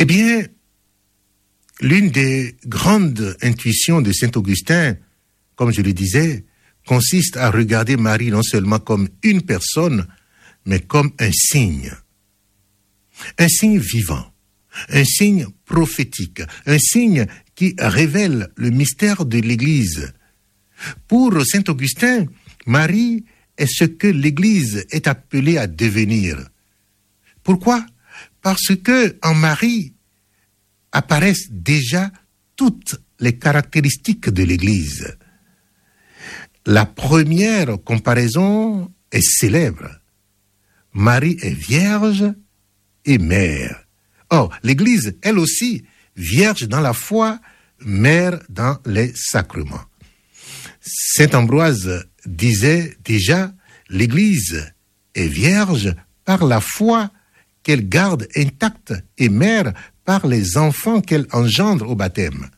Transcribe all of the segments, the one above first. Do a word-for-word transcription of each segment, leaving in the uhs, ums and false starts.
bien, l'une des grandes intuitions de saint Augustin, comme je le disais, consiste à regarder Marie non seulement comme une personne, mais comme un signe. Un signe vivant, un signe prophétique, un signe qui révèle le mystère de l'Église. Pour saint Augustin, Marie est ce que l'Église est appelée à devenir. Pourquoi? Parce que en Marie apparaissent déjà toutes les caractéristiques de l'Église. La première comparaison est célèbre. Marie est vierge et mère. Or, l'Église, elle aussi, vierge dans la foi, mère dans les sacrements. Saint Ambroise disait déjà, l'Église est vierge par la foi qu'elle garde intacte et mère par les enfants qu'elle engendre au baptême.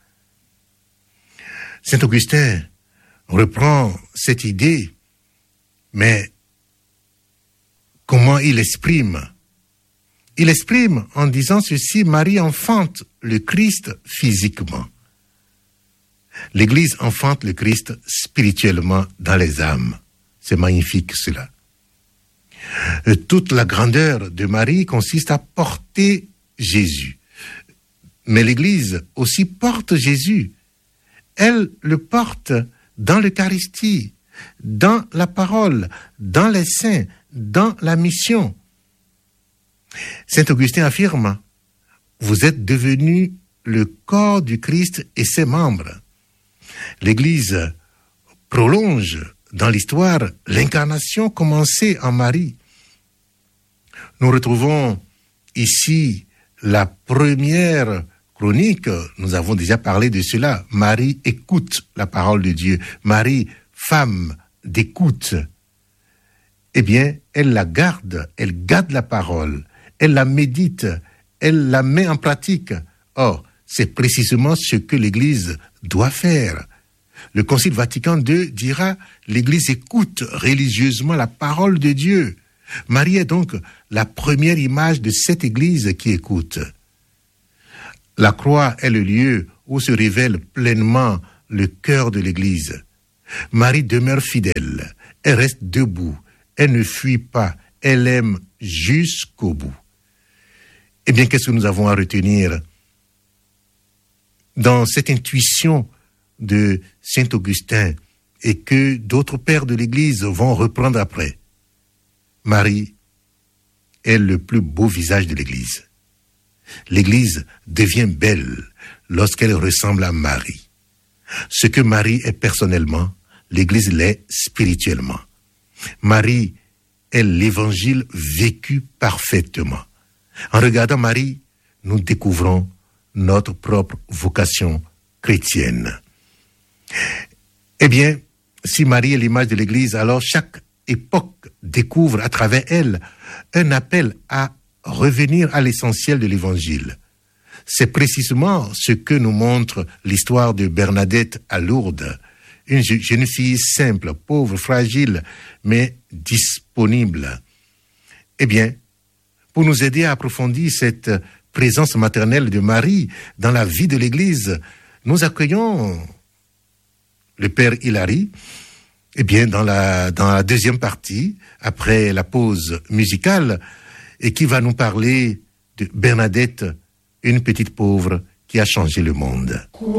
Saint Augustin reprend cette idée, mais comment il exprime? Il exprime en disant ceci: Marie enfante le Christ physiquement. L'Église enfante le Christ spirituellement dans les âmes. C'est magnifique cela. Toute la grandeur de Marie consiste à porter Jésus. Mais l'Église aussi porte Jésus. Elle le porte dans l'Eucharistie, dans la parole, dans les saints, dans la mission. Saint Augustin affirme: vous êtes devenus le corps du Christ et ses membres. L'Église prolonge dans l'histoire l'incarnation commencée en Marie. Nous retrouvons ici la première chronique, nous avons déjà parlé de cela. Marie écoute la parole de Dieu. Marie, femme d'écoute, eh bien, elle la garde, elle garde la parole, elle la médite, elle la met en pratique. Or, c'est précisément ce que l'Église doit faire. Le Concile Vatican deux dira: l'Église écoute religieusement la parole de Dieu. Marie est donc la première image de cette Église qui écoute. La croix est le lieu où se révèle pleinement le cœur de l'Église. Marie demeure fidèle, elle reste debout, elle ne fuit pas, elle aime jusqu'au bout. Eh bien, qu'est-ce que nous avons à retenir dans cette intuition de saint Augustin et que d'autres pères de l'Église vont reprendre après? Marie est le plus beau visage de l'Église. L'Église devient belle lorsqu'elle ressemble à Marie. Ce que Marie est personnellement, l'Église l'est spirituellement. Marie est l'Évangile vécu parfaitement. En regardant Marie, nous découvrons notre propre vocation chrétienne. Eh bien, si Marie est l'image de l'Église, alors chaque époque découvre à travers elle un appel à revenir à l'essentiel de l'Évangile. C'est précisément ce que nous montre l'histoire de Bernadette à Lourdes, une jeune fille simple, pauvre, fragile, mais disponible. Eh bien, pour nous aider à approfondir cette présence maternelle de Marie dans la vie de l'Église, nous accueillons le Père Hilary, eh bien, dans la, dans la deuxième partie, après la pause musicale, et qui va nous parler de Bernadette, une petite pauvre qui a changé le monde.